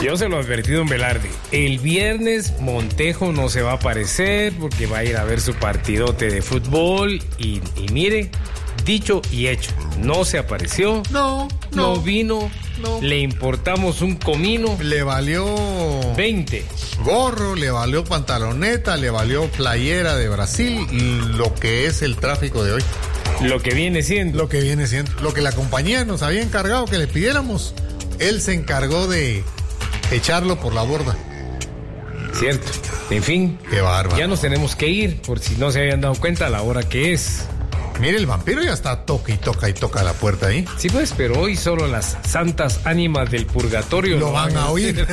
Yo se lo he advertido a don Velarde. El viernes Montejo no se va a aparecer porque va a ir a ver su partidote de fútbol. Y mire, dicho y hecho, no se apareció. No vino. No. Le importamos un comino. Le valió 20 gorro, le valió pantaloneta, le valió playera de Brasil, lo que es el tráfico de hoy. Lo que viene siendo. Lo que la compañía nos había encargado que le pidiéramos, él se encargó de echarlo por la borda. Cierto. En fin. Qué bárbaro. Ya nos tenemos que ir, por si no se habían dado cuenta a la hora que es. Mire, el vampiro ya está toca y toca la puerta ahí. Sí, pues, pero hoy solo las santas ánimas del purgatorio lo van a oír.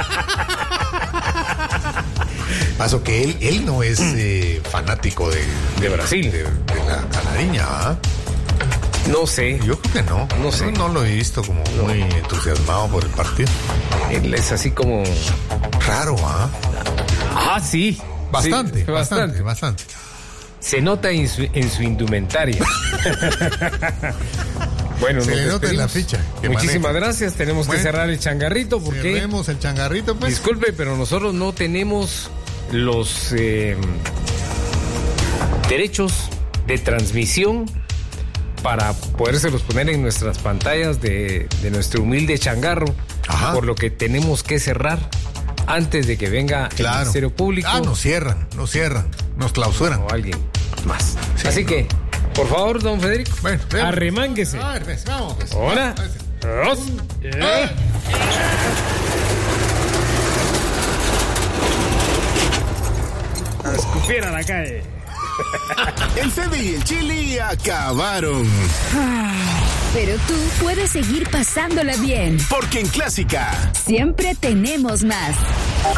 Paso que él no es fanático de Brasil. De la canariña, ¿ah? No sé. Yo creo que no. No sé. No lo he visto como muy entusiasmado por el partido. Él es así como... raro, ¿ah? Ah, sí. Bastante. Se nota en su indumentaria. Bueno, se le nota en la ficha. Muchísimas gracias. Tenemos que cerrar el changarrito porque... Cerremos el changarrito, pues. Disculpe, pero nosotros no tenemos los derechos de transmisión para podérselos poner en nuestras pantallas de nuestro humilde changarro. Ajá. Por lo que tenemos que cerrar antes de que venga el Ministerio Público. Nos cierran, nos clausuran. O alguien más. Sí, así que, por favor, don Federico, arremánguese. A ver, vamos. Ahora, dos. A escupir a la calle. El Fede y el Chili acabaron. Pero tú puedes seguir pasándola bien. Porque en Clásica siempre tenemos más.